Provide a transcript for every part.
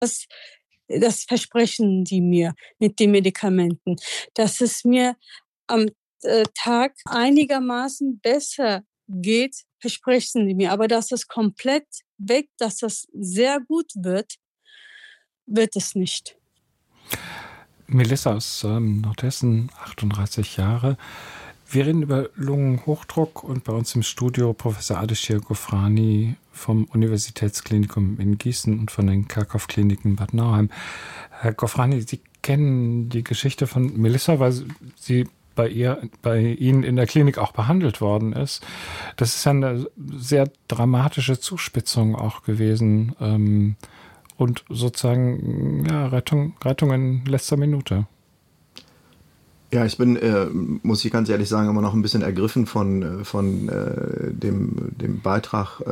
das, das versprechen die mir mit den Medikamenten, dass es mir am Tag einigermaßen besser geht, versprechen die mir. Aber dass es komplett weg, dass das sehr gut wird, wird es nicht. Melissa aus Nordhessen, 38 Jahre. Wir reden über Lungenhochdruck und bei uns im Studio Professor Ardeshir Ghofrani vom Universitätsklinikum in Gießen und von den Kerkhoff-Kliniken Bad Nauheim. Herr Ghofrani, Sie kennen die Geschichte von Melissa, weil sie bei Ihnen in der Klinik auch behandelt worden ist. Das ist eine sehr dramatische Zuspitzung auch gewesen und sozusagen Rettung in letzter Minute. Ja, ich bin, muss ich ganz ehrlich sagen, immer noch ein bisschen ergriffen von dem Beitrag,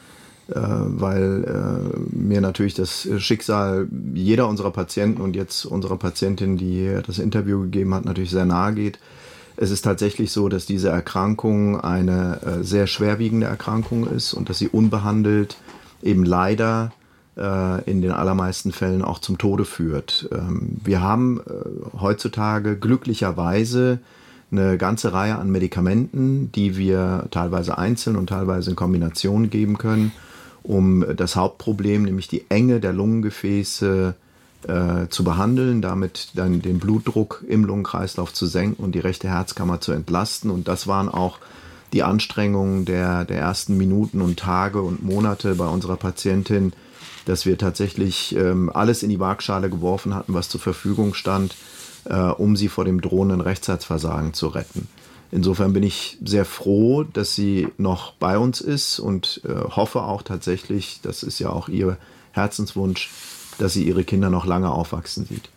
weil mir natürlich das Schicksal jeder unserer Patienten und jetzt unserer Patientin, die das Interview gegeben hat, natürlich sehr nahe geht. Es ist tatsächlich so, dass diese Erkrankung eine sehr schwerwiegende Erkrankung ist und dass sie unbehandelt eben leider in den allermeisten Fällen auch zum Tode führt. Wir haben heutzutage glücklicherweise eine ganze Reihe an Medikamenten, die wir teilweise einzeln und teilweise in Kombination geben können, um das Hauptproblem, nämlich die Enge der Lungengefäße zu behandeln, damit dann den Blutdruck im Lungenkreislauf zu senken und die rechte Herzkammer zu entlasten. Und das waren auch die Anstrengungen der ersten Minuten und Tage und Monate bei unserer Patientin, dass wir tatsächlich alles in die Waagschale geworfen hatten, was zur Verfügung stand, um sie vor dem drohenden Rechtsherzversagen zu retten. Insofern bin ich sehr froh, dass sie noch bei uns ist und hoffe auch tatsächlich, das ist ja auch ihr Herzenswunsch, dass sie ihre Kinder noch lange aufwachsen sieht.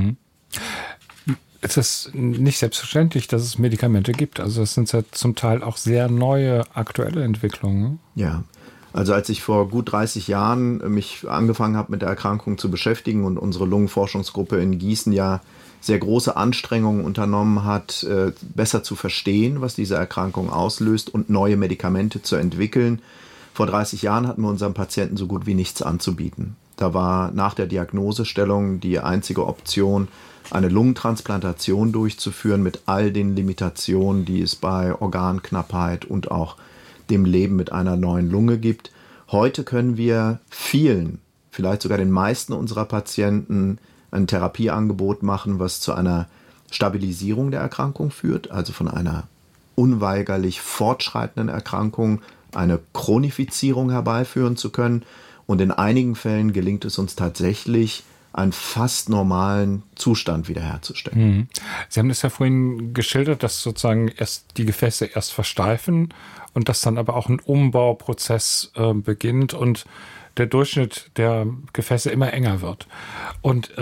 Es ist nicht selbstverständlich, dass es Medikamente gibt. Also es sind ja zum Teil auch sehr neue, aktuelle Entwicklungen. Ja. Also als ich vor gut 30 Jahren mich angefangen habe, mit der Erkrankung zu beschäftigen und unsere Lungenforschungsgruppe in Gießen ja sehr große Anstrengungen unternommen hat, besser zu verstehen, was diese Erkrankung auslöst und neue Medikamente zu entwickeln. Vor 30 Jahren hatten wir unseren Patienten so gut wie nichts anzubieten. Da war nach der Diagnosestellung die einzige Option, eine Lungentransplantation durchzuführen mit all den Limitationen, die es bei Organknappheit und auch dem Leben mit einer neuen Lunge gibt. Heute können wir vielen, vielleicht sogar den meisten unserer Patienten ein Therapieangebot machen, was zu einer Stabilisierung der Erkrankung führt, also von einer unweigerlich fortschreitenden Erkrankung eine Chronifizierung herbeiführen zu können. Und in einigen Fällen gelingt es uns tatsächlich, einen fast normalen Zustand wiederherzustellen. Sie haben das ja vorhin geschildert, dass sozusagen die Gefäße erst versteifen und dass dann aber auch ein Umbauprozess beginnt und der Durchschnitt der Gefäße immer enger wird. Und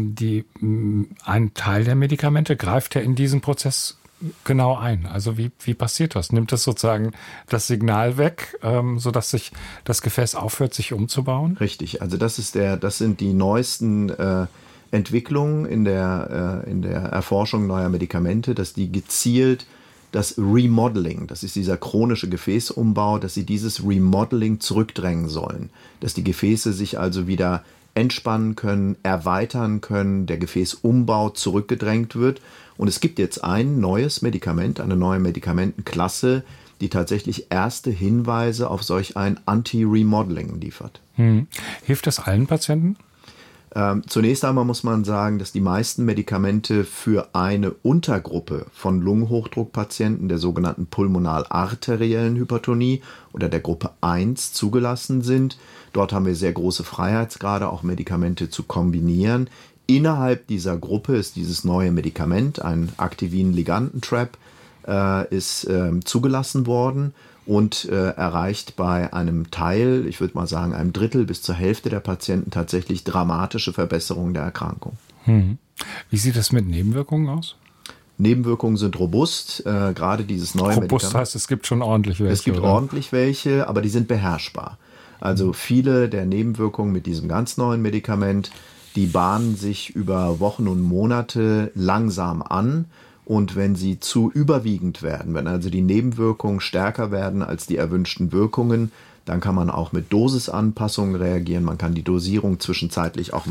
ein Teil der Medikamente greift ja in diesen Prozess genau ein. Also wie passiert das? Nimmt das sozusagen das Signal weg, sodass sich das Gefäß aufhört, sich umzubauen? Richtig. Also das sind die neuesten Entwicklungen in der Erforschung neuer Medikamente, dass die gezielt das Remodeling, das ist dieser chronische Gefäßumbau, dass sie dieses Remodeling zurückdrängen sollen. Dass die Gefäße sich also wieder entspannen können, erweitern können, der Gefäßumbau zurückgedrängt wird. Und es gibt jetzt ein neues Medikament, eine neue Medikamentenklasse, die tatsächlich erste Hinweise auf solch ein Anti-Remodeling liefert. Hilft das allen Patienten? Zunächst einmal muss man sagen, dass die meisten Medikamente für eine Untergruppe von Lungenhochdruckpatienten, der sogenannten pulmonal-arteriellen Hypertonie oder der Gruppe 1 zugelassen sind. Dort haben wir sehr große Freiheitsgrade, auch Medikamente zu kombinieren. Innerhalb dieser Gruppe ist dieses neue Medikament, ein Activin-Liganden-Trap, ist zugelassen worden und erreicht bei einem Teil, ich würde mal sagen einem Drittel bis zur Hälfte der Patienten tatsächlich dramatische Verbesserungen der Erkrankung. Wie sieht das mit Nebenwirkungen aus? Nebenwirkungen sind robust, gerade dieses neue Medikament. Robust heißt, es gibt schon ordentlich welche. Es gibt ordentlich welche, aber die sind beherrschbar. Also viele der Nebenwirkungen mit diesem ganz neuen Medikament, die bahnen sich über Wochen und Monate langsam an. Und wenn sie zu überwiegend werden, wenn also die Nebenwirkungen stärker werden als die erwünschten Wirkungen, Dann kann man auch mit Dosisanpassungen reagieren. Man kann die Dosierung zwischenzeitlich auch